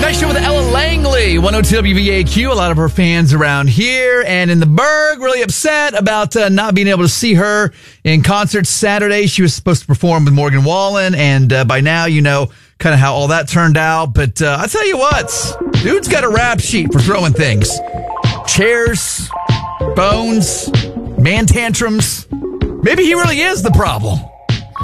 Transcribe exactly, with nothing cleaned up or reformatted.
Nice show with Ella Langley, one oh two W V A Q. A lot of her fans around here and in the Berg really upset about uh, not being able to see her in concert Saturday. She was supposed to perform with Morgan Wallen, and uh, by now you know kind of how all that turned out. But uh, I tell you what, dude's got a rap sheet for throwing things. Chairs, bones, man tantrums. Maybe he really is the problem.